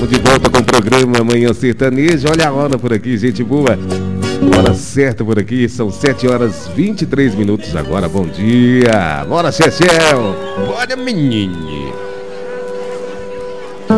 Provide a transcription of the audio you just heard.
Estamos de volta com o programa Manhã Sertaneja. Olha a hora por aqui, gente boa. Hora certa por aqui, são 7h23 agora. Bom dia. Bora, Chechel. Bora, menino.